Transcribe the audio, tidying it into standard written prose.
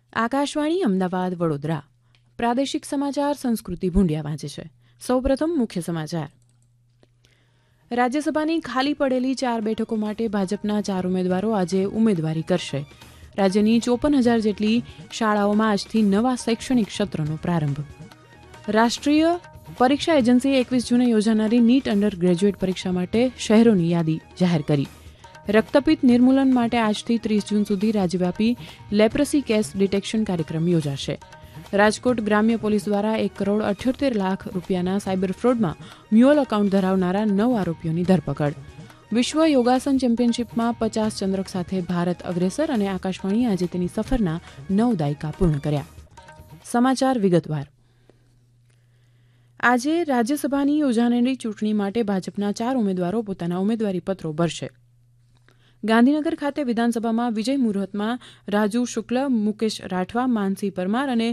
આકાશવાણી અમદાવાદ વડોદરા પ્રાદેશિક સમાચાર સંસ્કૃતિ ભૂંડિયા વાંચે છે. સૌપ્રથમ મુખ્ય સમાચાર. રાજ્યસભાની ખાલી પડેલી 4 બેઠકો માટે ભાજપના 4 ઉમેદવારો આજે ઉમેદવારી કરશે. રાજ્યની 54,000 જેટલી શાળાઓમાં આજથી નવા શૈક્ષણિક સત્રનો પ્રારંભ. રાષ્ટ્રીય પરીક્ષા એજન્સીએ 21 જૂને યોજાનારી નીટ અંડર ગ્રેજ્યુએટ પરીક્ષા માટે શહેરોની યાદી જાહેર કરી. રક્તપિત્ત નિર્મૂલન માટે આજથી 30 જૂન સુધી રાજ્યવ્યાપી લેપ્રસી કેસ ડિટેક્શન કાર્યક્રમ યોજાશે. રાજકોટ ગ્રામ્ય પોલીસ દ્વારા 1,78 લાખ રૂપિયાના સાયબર ફ્રોડમાં મ્યુઅલ એકાઉન્ટ ધરાવનારા 9 આરોપીઓની ધરપકડ. વિશ્વ યોગાસન ચેમ્પિયનશિપમાં 50 ચંદ્રક સાથે ભારત અગ્રેસર અને આકાશવાણી આજે તેની સફરના 9 દાયકા પૂર્ણ કર્યા. સમાચાર વિગતવાર. આજે રાજ્યસભાની યોજાનારી ચૂંટણી માટે ભાજપના 4 ઉમેદવારો પોતાના ઉમેદવારી પત્રો ભરશે. ગાંધીનગર ખાતે વિધાનસભામાં વિજય મુહૂર્તમાં રાજુ શુક્લ, મુકેશ રાઠવા, માનસી પરમાર અને